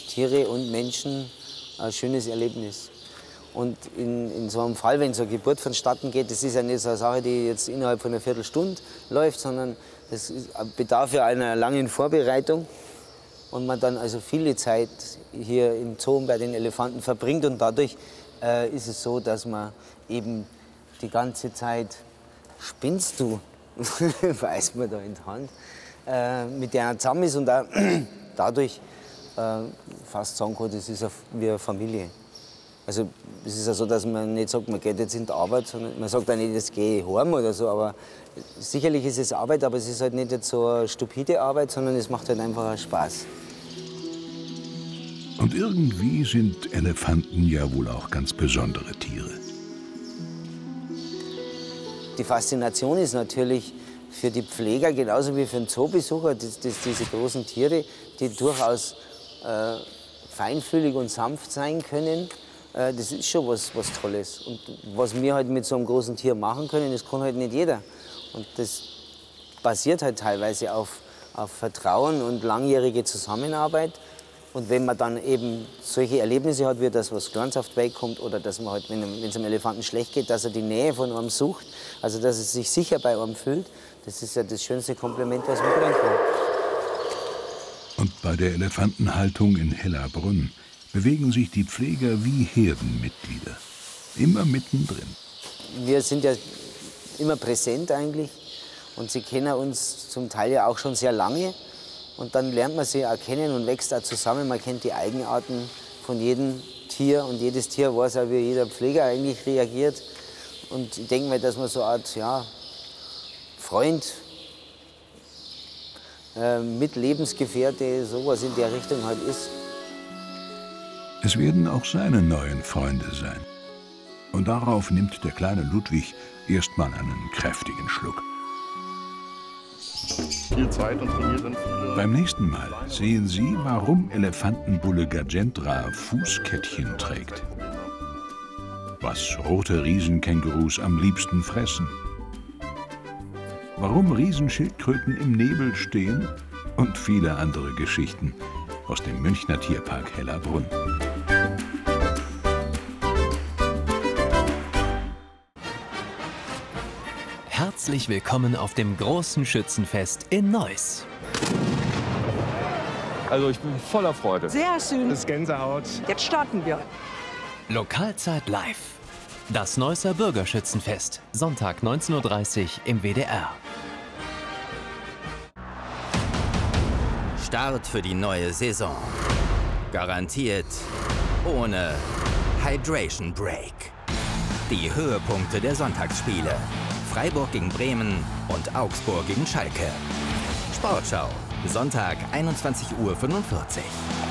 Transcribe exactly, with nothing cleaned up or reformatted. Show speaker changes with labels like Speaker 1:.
Speaker 1: Tiere und Menschen ein schönes Erlebnis. Und in, in so einem Fall, wenn so eine Geburt vonstatten geht, das ist ja nicht so eine Sache, die jetzt innerhalb von einer Viertelstunde läuft, sondern das ist, bedarf ja einer langen Vorbereitung. Und man dann also viele Zeit hier im Zoo bei den Elefanten verbringt. Und dadurch äh, ist es so, dass man eben die ganze Zeit, spinnst du, weiß man da in der Hand, äh, mit der zusammen ist und auch dadurch äh, fast sagen kann, das ist wie eine Familie. Also es ist ja so, dass man nicht sagt, man geht jetzt in die Arbeit, sondern man sagt auch nicht, jetzt gehe ich heim oder so. Aber sicherlich ist es Arbeit, aber es ist halt nicht jetzt so eine stupide Arbeit, sondern es macht halt einfach Spaß.
Speaker 2: Und irgendwie sind Elefanten ja wohl auch ganz besondere Tiere.
Speaker 1: Die Faszination ist natürlich für die Pfleger genauso wie für den Zoobesucher, dass, dass diese großen Tiere, die durchaus äh, feinfühlig und sanft sein können, äh, das ist schon was, was Tolles. Und was wir halt mit so einem großen Tier machen können, das kann halt nicht jeder. Und das basiert halt teilweise auf, auf Vertrauen und langjährige Zusammenarbeit. Und wenn man dann eben solche Erlebnisse hat, wie das, was ganz auf die Welt kommt, oder dass man halt, wenn es einem Elefanten schlecht geht, dass er die Nähe von einem sucht, also dass er sich sicher bei einem fühlt, das ist ja das schönste Kompliment, was man kriegen kann.
Speaker 2: Und bei der Elefantenhaltung in Hellerbrunn bewegen sich die Pfleger wie Herdenmitglieder, immer mittendrin. Wir
Speaker 1: sind ja immer präsent eigentlich und sie kennen uns zum Teil ja auch schon sehr lange. Und dann lernt man sie auch kennen und wächst auch zusammen. Man kennt die Eigenarten von jedem Tier und jedes Tier weiß auch, wie jeder Pfleger eigentlich reagiert. Und ich denke mal, dass man so eine Art ja, Freund, äh, mit Lebensgefährte, sowas in der Richtung halt ist.
Speaker 2: Es werden auch seine neuen Freunde sein. Und darauf nimmt der kleine Ludwig erstmal einen kräftigen Schluck.
Speaker 3: Viel Zeit und von mir sind viele.
Speaker 2: Beim nächsten Mal sehen Sie, warum Elefantenbulle Gajendra Fußkettchen trägt. Was rote Riesenkängurus am liebsten fressen. Warum Riesenschildkröten im Nebel stehen und viele andere Geschichten aus dem Münchner Tierpark Hellerbrunn.
Speaker 4: Herzlich willkommen auf dem großen Schützenfest in Neuss.
Speaker 5: Also ich bin voller Freude.
Speaker 6: Sehr schön.
Speaker 5: Das ist Gänsehaut.
Speaker 6: Jetzt starten wir.
Speaker 4: Lokalzeit live. Das Neusser Bürgerschützenfest. Sonntag neunzehn Uhr dreißig im W D R.
Speaker 7: Start für die neue Saison. Garantiert ohne Hydration Break. Die Höhepunkte der Sonntagsspiele. Freiburg gegen Bremen und Augsburg gegen Schalke. Sportschau, Sonntag einundzwanzig Uhr fünfundvierzig.